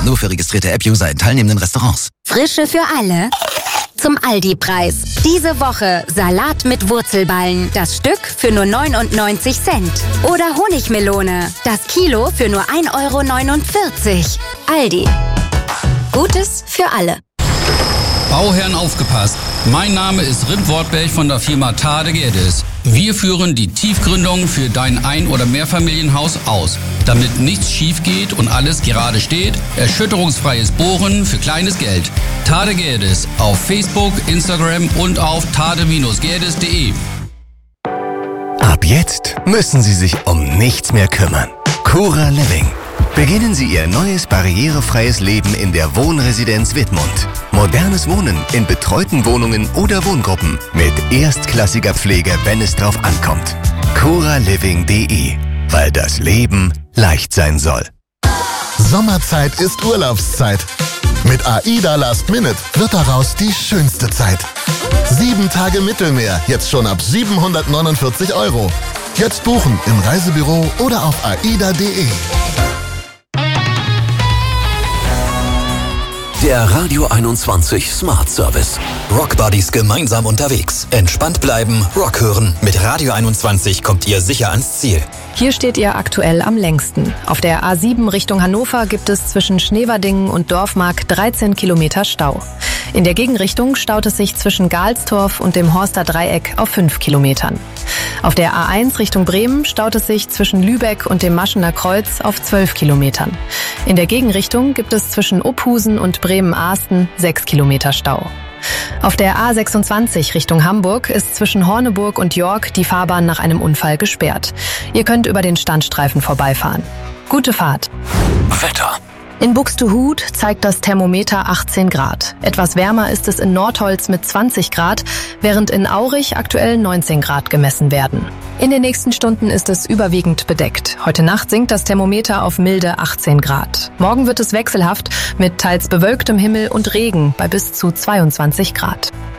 Nur für registrierte App-User in teilnehmenden Restaurants. Frische für alle. Zum Aldi-Preis. Diese Woche Salat mit Wurzelballen. Das Stück für nur 99 Cent. Oder Honigmelone. Das Kilo für nur 1,49 €. Aldi. Gutes für alle. Bauherren aufgepasst. Mein Name ist Rip Wortberg von der Firma Tade Gerdes. Wir führen die Tiefgründung für dein Ein- oder Mehrfamilienhaus aus. Damit nichts schief geht und alles gerade steht, erschütterungsfreies Bohren für kleines Geld. Tade Gerdes auf Facebook, Instagram und auf tade-gerdes.de. Ab jetzt müssen Sie sich um nichts mehr kümmern. Cura Living. Beginnen Sie Ihr neues barrierefreies Leben in der Wohnresidenz Wittmund. Modernes Wohnen in betreuten Wohnungen oder Wohngruppen mit erstklassiger Pflege, wenn es drauf ankommt. curaliving.de, weil das Leben leicht sein soll. Sommerzeit ist Urlaubszeit. Mit AIDA Last Minute wird daraus die schönste Zeit. 7 Tage Mittelmeer, jetzt schon ab 749 €. Jetzt buchen im Reisebüro oder auf aida.de. Der Radio 21 Smart Service. Rockbuddies gemeinsam unterwegs. Entspannt bleiben, Rock hören. Mit Radio 21 kommt ihr sicher ans Ziel. Hier steht ihr aktuell am längsten. Auf der A7 Richtung Hannover gibt es zwischen Schneverdingen und Dorfmark 13 Kilometer Stau. In der Gegenrichtung staut es sich zwischen Galstorf und dem Horster Dreieck auf 5 Kilometern. Auf der A1 Richtung Bremen staut es sich zwischen Lübeck und dem Maschener Kreuz auf 12 Kilometern. In der Gegenrichtung gibt es zwischen Uphusen und Bremen-Ahsten 6 Kilometer Stau. Auf der A26 Richtung Hamburg ist zwischen Horneburg und York die Fahrbahn nach einem Unfall gesperrt. Ihr könnt über den Standstreifen vorbeifahren. Gute Fahrt. Wetter. In Buxtehude zeigt das Thermometer 18 Grad. Etwas wärmer ist es in Nordholz mit 20 Grad, während in Aurich aktuell 19 Grad gemessen werden. In den nächsten Stunden ist es überwiegend bedeckt. Heute Nacht sinkt das Thermometer auf milde 18 Grad. Morgen wird es wechselhaft mit teils bewölktem Himmel und Regen bei bis zu 22 Grad.